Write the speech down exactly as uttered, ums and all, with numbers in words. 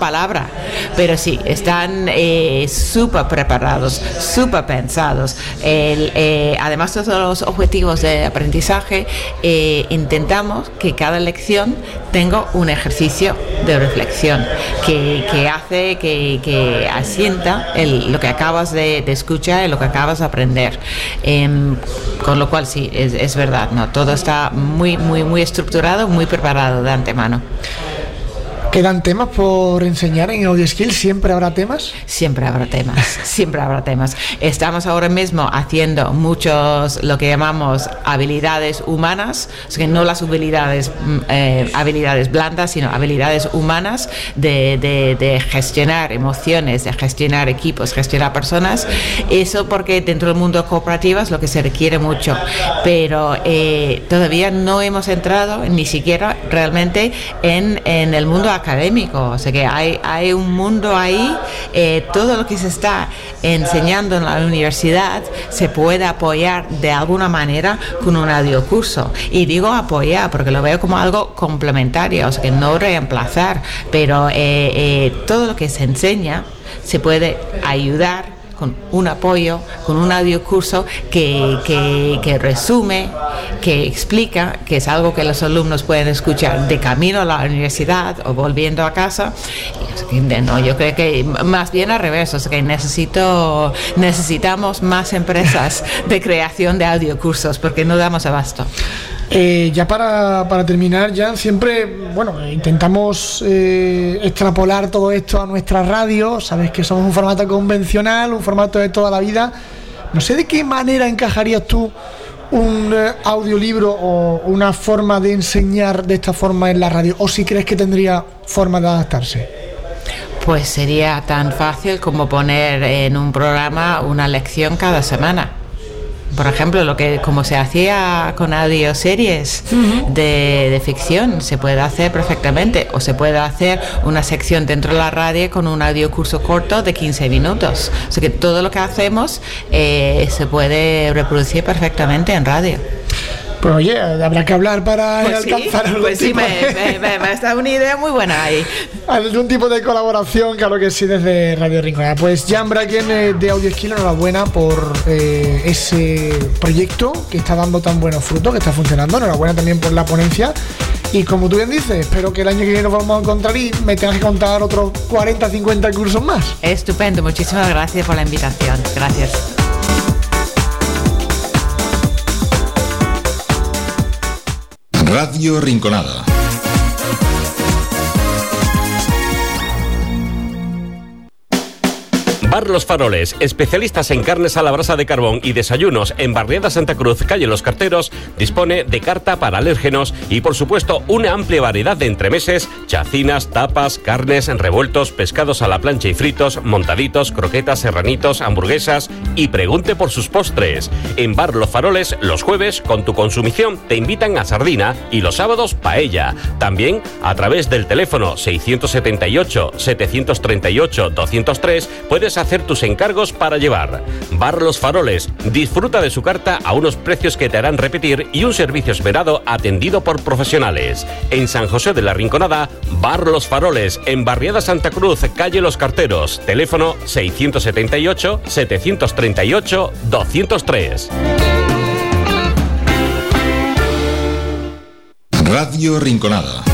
palabra, pero sí, están eh, súper preparados, súper pensados. El, eh, además de todos los objetivos de aprendizaje, eh, intentamos que cada lección tenga un ejercicio de reflexión que, que hace que, que asienta el, lo que acabas de, de escuchar y lo que acabas de aprender. Eh, con lo cual sí, es, es verdad, ¿no? Todo está muy, muy, muy estructurado, muy preparado de antemano. ¿Quedan temas por enseñar en AudioSkills? ¿Siempre habrá temas? Siempre habrá temas, siempre habrá temas. Estamos ahora mismo haciendo muchos, lo que llamamos habilidades humanas, o sea, que no las habilidades, eh, habilidades blandas, sino habilidades humanas de, de, de gestionar emociones, de gestionar equipos, gestionar personas. Eso porque dentro del mundo cooperativo es lo que se requiere mucho, pero eh, todavía no hemos entrado ni siquiera realmente en, en el mundo académico, o sea que hay, hay un mundo ahí, eh, todo lo que se está enseñando en la universidad se puede apoyar de alguna manera con un audiocurso, y digo apoyar porque lo veo como algo complementario, o sea que no reemplazar, pero eh, eh, todo lo que se enseña se puede ayudar con un apoyo, con un audiocurso que, que, que resume, que explica, que es algo que los alumnos pueden escuchar de camino a la universidad o volviendo a casa. No, yo creo que más bien al revés, o sea que necesito, necesitamos más empresas de creación de audiocursos porque no damos abasto. Eh, ya para, para terminar, Jan, siempre, bueno, intentamos eh, extrapolar todo esto a nuestra radio. Sabes que somos un formato convencional, un formato de toda la vida. No sé de qué manera encajarías tú un eh, audiolibro o una forma de enseñar de esta forma en la radio, o si crees que tendría forma de adaptarse. Pues sería tan fácil como poner en un programa una lección cada semana. Por ejemplo, lo que como se hacía con audioseries uh-huh. de, de ficción, se puede hacer perfectamente, o se puede hacer una sección dentro de la radio con un audiocurso corto de quince minutos. O sea que todo lo que hacemos eh, se puede reproducir perfectamente en radio. Pues oye, habrá que hablar para pues alcanzar sí, algún pues tipo sí, me, me, me, me está una idea muy buena ahí. Algún tipo de colaboración, claro que sí, desde Radio Rinconada. Pues Jan Bracken eh, de AudioSkills, enhorabuena por eh, ese proyecto que está dando tan buenos frutos, que está funcionando. Enhorabuena también por la ponencia. Y como tú bien dices, espero que el año que viene nos vamos a encontrar y me tengas que contar otros cuarenta, cincuenta cursos más. Estupendo, muchísimas gracias por la invitación. Gracias. Radio Rinconada. Bar Los Faroles, especialistas en carnes a la brasa de carbón y desayunos en Barriada Santa Cruz, calle Los Carteros, dispone de carta para alérgenos y, por supuesto, una amplia variedad de entremeses, chacinas, tapas, carnes, revueltos, pescados a la plancha y fritos, montaditos, croquetas, serranitos, hamburguesas y pregunte por sus postres. En Bar Los Faroles, los jueves, con tu consumición, te invitan a sardina y los sábados, paella. También, a través del teléfono seiscientos setenta y ocho, setecientos treinta y ocho, doscientos tres, puedes hacer tus encargos para llevar. Bar Los Faroles, disfruta de su carta a unos precios que te harán repetir y un servicio esmerado atendido por profesionales. En San José de la Rinconada, Bar Los Faroles, en Barriada Santa Cruz, calle Los Carteros, teléfono seiscientos setenta y ocho, setecientos treinta y ocho, doscientos tres. Radio Rinconada.